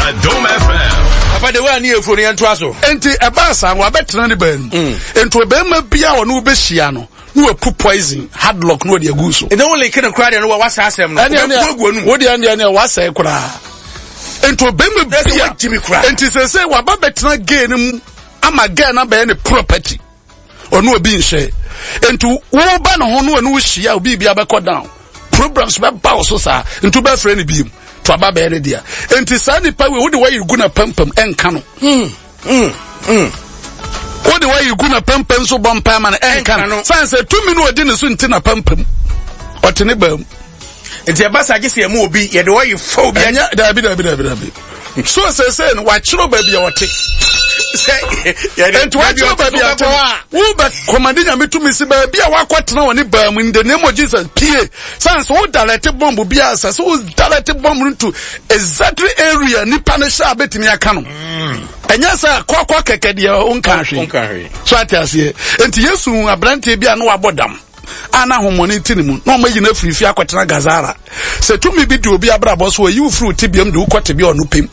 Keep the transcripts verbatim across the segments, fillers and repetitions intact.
Adom F M. Papa de wa ni efoni anto aso. Enti e ba sa wa betena ne ban. Enti obema bia wo no behia no. No we put poison, hardlock no de agu so. E no le kene kra de no wa wasa asem no. Wo de ande ande wasa e kra. Enti obema bia Jimmy kra. Enti se se wa ba betena gain mu ama gain na be ne property. Onu obi nhye. Enti wo ba no ho no no hia obi bia be go down. Programs be ba so sa. Enti be frɛ ne bi mu. To aba be ne dia. Enti sa ni pa we wo de wa yigu na pampam enka no. Mm. Mm. Mm. What the way you gonna pempem so bompa man en kan sense two minutes odi ne so nti na pempem otene bam enti e basa gese emu obi ye de way fo bi anya da bi da bi da bi da bi so say say no wa chiro ba bi wote say ye de wa chiro ba bi ate wo ba commanding nya metumi si ba bi a wakotena woni bam in the name of Jesus pie sense wo direct bomb bi asa so direct bomb into exactly area ni panisha betimi aka no enya sa kwakwa keke de onka hwe so atiase enti Yesu abrante bia no wabodam ana homoni tinimu no mayi na frifi akwetena Gazara se tumi bi de obi abrabo so yi fruit biam de ukote bia onu pem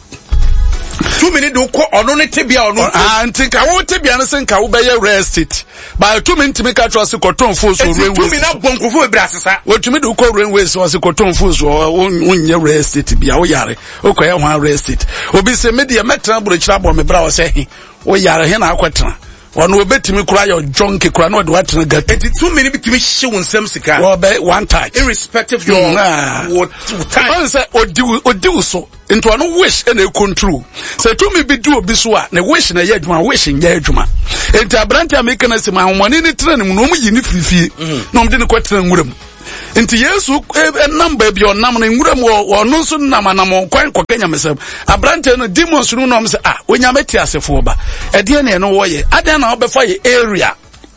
two minutes do ko ono ne tebia ono ah ntinka wo tebia ne senka wo beye real estate ba two minutes me ka trust koton fo so railway two minutes bonkofo e brasesa wo tumi do ko railway so se koton fo so wonye real estate bia wo yare wo ko ye ho real estate obi se media metra bro kira bo me bra wo se he wo yare he na akwetena wono obetimi kura yo jonke kura no de watena gati two minutes bitimi hye wonsam sika wo be one touch irrespective your what time on say odi odi so into no wish and a control say to me be do obi so a na wish na ye adwuma wish nya adwuma enti abrante ameka na sema homoni ni tena ni no mu yi ni frifie no mde ne kwetena nwuram enti Yesu number bi onam na nwuram wo no so nam anam kwan kokanya mesem abrante no demons no no say ah onya meti asefo ba e de na no wo ye ade na obefa ye area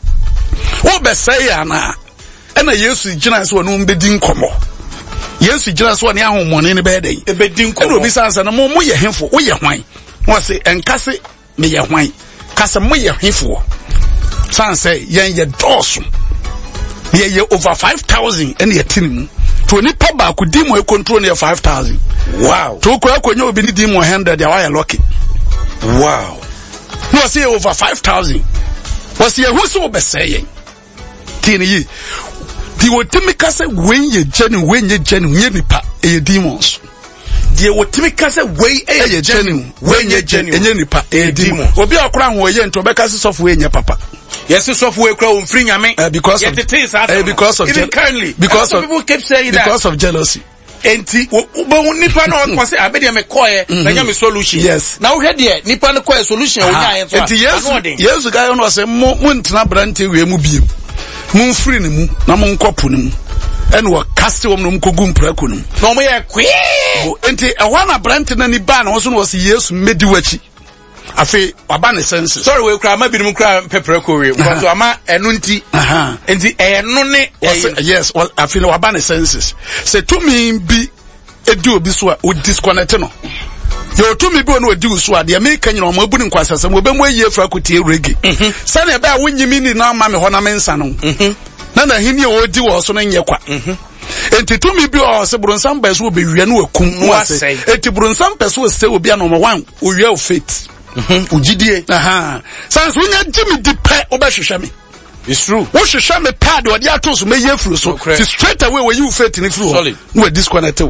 wo be say ya na e na Yesu gina so no mbedi nkomo Yesu gina so ne ahomone ne be dey e bedi nkomo e obi sansa na mo mo ye hemfo wo ye hwan wo say enkase me ye hwan kase mo ye hemfo sansa yen ye doso ye ye over five thousand and ye tinimu to ni pa ba ku dimo e control ne five thousand wow to ko akonya obi ni dimo one hundred ya wa ye lucky wow no say over five thousand was ye hu so be say yen tini yi di wotimi kase wen ye genuine wen ye genuine ye nipa e demons die wotimi kase wey e genuine wen ye genuine ye nipa e demons obi akora ho ye nto be kase software nye papa yes software kra o mfiri nyame uh, because of uh, because of even currently because of people keep saying that because of jealousy enti wo nipa no ko say abede me koye na nya me solution yes na wo hwe de nipa no koye solution wo nya yen so enti yes yes guy no say mo ntena brante we mu biem mu mfiri ne mu na mo nkopo ne mu ene wo cast wo no mkogu mprako ne mu na mo ye kwe enti e ho na brante na ni ba na wo so no say yes medi wachi afi waba ne senses sorry we kra ma binum kra pepreko we because ama enu nti enti enu ne yes well afi waba ne senses say to me bi edu obi so a o disconnect no yo to me bi no odi so a de make nyina o ma bu ni nkwasasam obemu ayi fra kotie regi say na be a wonyimi ni na ma me ho na mensa no na na hini o di wo so no nye kwa enti to me bi o se bronsam ba so obi wi na wakum no ase enti bronsam peso se obi na number one o wi o faith mhm ugidie aha sans unya jimi dipe obehwehwe me it's true wo hwehwe me pad o dia to so me yefuru so ti straight away when you faith ni furu no disconnect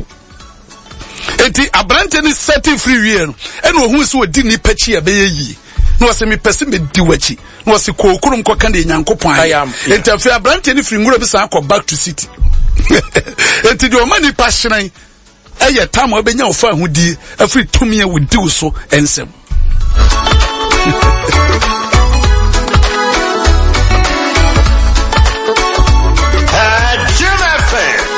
enti abrante ni setting free we no e no hu so odi ni pachi e be yi no se me pese me di wachi no se kokurum koka de nyankopon enti afi abrante ni free ngura bi san ko back to city enti de o mani passion eye time obenya ofa hudi afri tumi e wudi so ensem